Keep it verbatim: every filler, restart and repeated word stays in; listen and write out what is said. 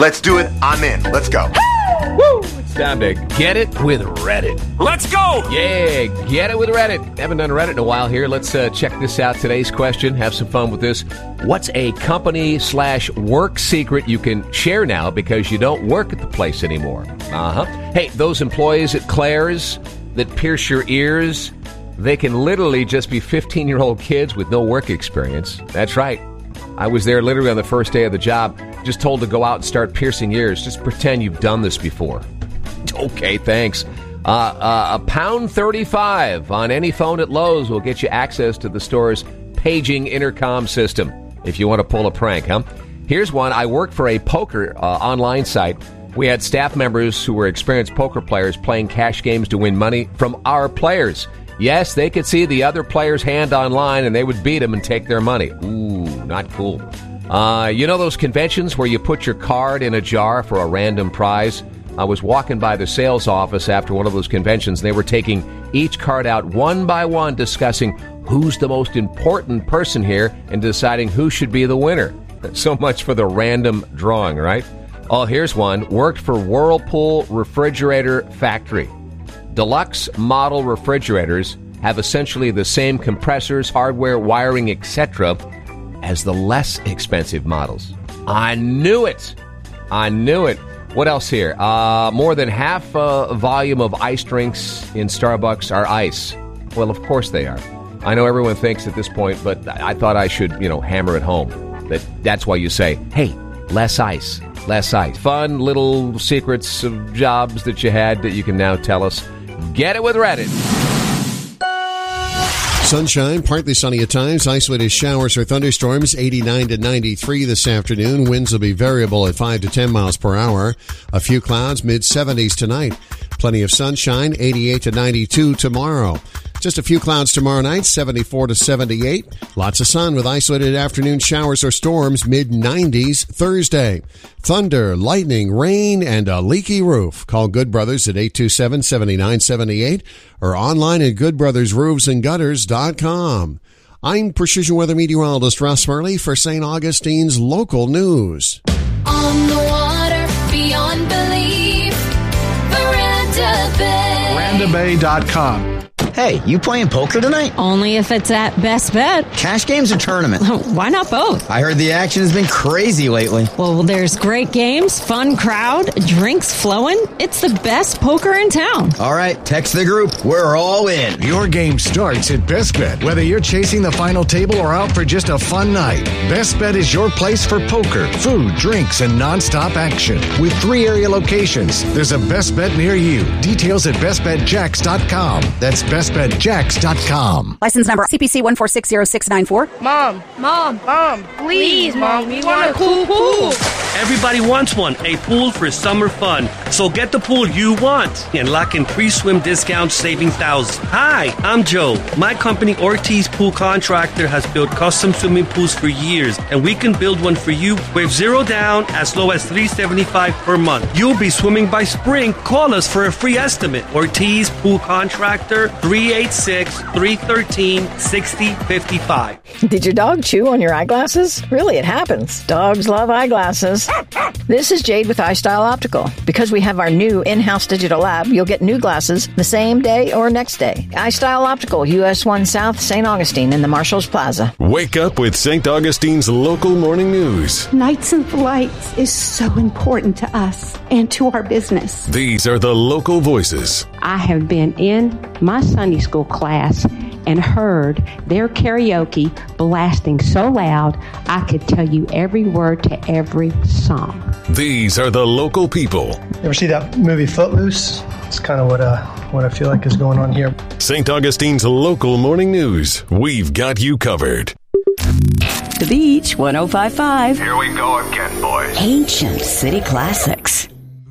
Let's do it. I'm in. Let's go. Woo! It's time to get it with Reddit. Let's go! Yeah, get it with Reddit. Haven't done Reddit in a while here. Let's uh, check this out. Today's question. Have some fun with this. What's a company slash work secret you can share now because you don't work at the place anymore? Uh-huh. Hey, those employees at Claire's that pierce your ears, they can literally just be fifteen-year-old kids with no work experience. That's right. I was there literally on the first day of the job, just told to go out and start piercing ears. Just pretend you've done this before. Okay, thanks. Uh, uh, a pound thirty-five on any phone at Lowe's will get you access to the store's paging intercom system if you want to pull a prank, huh? Here's one. I worked for a poker uh, online site. We had staff members who were experienced poker players playing cash games to win money from our players. Yes, they could see the other player's hand online, and they would beat them and take their money. Ooh, not cool. Uh, you know those conventions where you put your card in a jar for a random prize? I was walking by the sales office after one of those conventions, and they were taking each card out one by one, discussing who's the most important person here and deciding who should be the winner. So much for the random drawing, right? Oh, here's one. Worked for Whirlpool Refrigerator Factory. Deluxe model refrigerators have essentially the same compressors, hardware, wiring, et cetera as the less expensive models. I knew it. I knew it. What else here? Uh, more than half uh, volume of ice drinks in Starbucks are ice. Well, of course they are. I know everyone thinks at this point, but I thought I should, you know, hammer it home. That that's why you say, hey, less ice, less ice. Fun little secrets of jobs that you had that you can now tell us. Get it with Reddit. Sunshine, partly sunny at times, isolated showers or thunderstorms, eighty-nine to ninety-three this afternoon. Winds will be variable at five to ten miles per hour. A few clouds, mid-seventies tonight. Plenty of sunshine, eighty-eight to ninety-two tomorrow. Just a few clouds tomorrow night, seventy-four to seventy-eight. Lots of sun with isolated afternoon showers or storms, mid-nineties Thursday. Thunder, lightning, rain, and a leaky roof. Call Good Brothers at eight two seven, seven nine seven eight or online at good brothers roofs and gutters dot com. I'm Precision Weather Meteorologist Russ Murley for Saint Augustine's Local News. On the water, beyond belief, Veranda Bay. Veranda Bay dot com. Hey, you playing poker tonight? Only if it's at Best Bet. Cash games or tournament? Why not both? I heard the action has been crazy lately. Well, there's great games, fun crowd, drinks flowing. It's the best poker in town. All right, text the group. We're all in. Your game starts at Best Bet. Whether you're chasing the final table or out for just a fun night, Best Bet is your place for poker, food, drinks, and nonstop action. With three area locations, there's a Best Bet near you. Details at best bet jacks dot com. That's best bet jacks dot com. License number C P C one four six zero six nine four. Mom, Mom, Mom, please, Mom, we want a cool pool. Everybody wants one, a pool for summer fun. So get the pool you want and lock in pre-swim discounts, saving thousands. Hi, I'm Joe. My company, Ortiz Pool Contractor, has built custom swimming pools for years, and we can build one for you with zero down as low as three hundred seventy-five dollars per month. You'll be swimming by spring. Call us for a free estimate. Ortiz Pool Contractor, three eight six, three one three, six zero five five. Did your dog chew on your eyeglasses? Really, it happens. Dogs love eyeglasses. This is Jade with iStyle Optical. Because we have our new in-house digital lab, you'll get new glasses the same day or next day. iStyle Optical, U S one South, Saint Augustine in the Marshalls Plaza. Wake up with Saint Augustine's Local Morning News. Nights and Lights is so important to us and to our business. These are the local voices. I have been in my Sunday school class and heard their karaoke blasting so loud I could tell you every word to every song. These are the local people. You ever see that movie Footloose? It's kind of what uh, what I feel like is going on here. Saint Augustine's Local Morning News. We've got you covered. The Beach, one oh five point five. Here we go again, boys. Ancient City Classics.